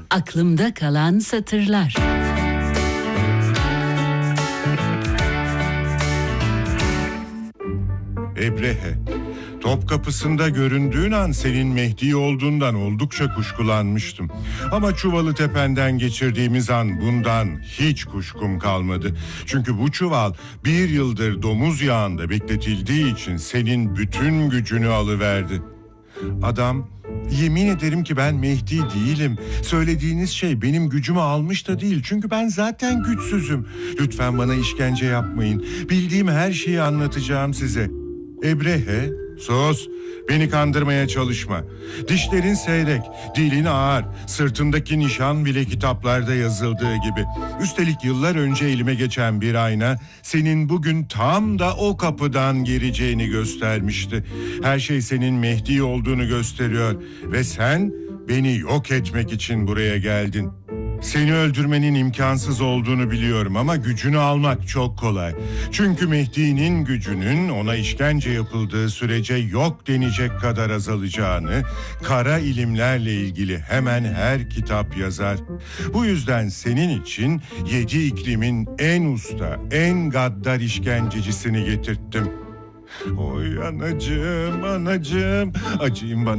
Aklımda kalan satırlar. Ebrehe, Topkapısı'nda göründüğün an senin Mehdi olduğundan oldukça kuşkulanmıştım. Ama Çuvalı Tepen'den geçirdiğimiz an bundan hiç kuşkum kalmadı. Çünkü bu çuval 1 yıldır domuz yağında bekletildiği için senin bütün gücünü alıverdi. Adam, yemin ederim ki ben Mehdi değilim. Söylediğiniz şey benim gücümü almış da değil. Çünkü ben zaten güçsüzüm. Lütfen bana işkence yapmayın. Bildiğim her şeyi anlatacağım size. Ebrehe, sus, beni kandırmaya çalışma. Dişlerin seyrek, dilin ağır, sırtındaki nişan bile kitaplarda yazıldığı gibi. Üstelik yıllar önce elime geçen bir ayna senin bugün tam da o kapıdan gireceğini göstermişti. Her şey senin Mehdi olduğunu gösteriyor ve sen beni yok etmek için buraya geldin. Seni öldürmenin imkansız olduğunu biliyorum ama gücünü almak çok kolay. Çünkü Mehdi'nin gücünün ona işkence yapıldığı sürece yok denecek kadar azalacağını kara ilimlerle ilgili hemen her kitap yazar. Bu yüzden senin için 7 iklimin en usta, en gaddar işkencecisini getirttim. Oy anacığım, acıyın bana.